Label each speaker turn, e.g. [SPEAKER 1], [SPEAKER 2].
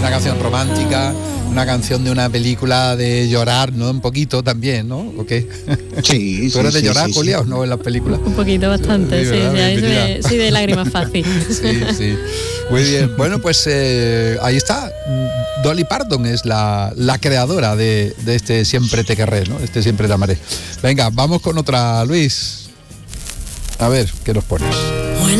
[SPEAKER 1] una canción romántica, una canción de una película de llorar, ¿no? Un poquito también, ¿no? ¿O qué?
[SPEAKER 2] Sí.
[SPEAKER 1] ¿Tú eres de llorar, Julia, o no en las películas?
[SPEAKER 3] Un poquito, bastante, sí, sí, de lágrimas fácil.
[SPEAKER 1] Sí. Muy bien. Bueno, pues ahí está. Dolly Parton es la creadora de este Siempre te querré, ¿no? Este Siempre te amaré. Venga, vamos con otra, Luis. A ver, ¿qué nos pones?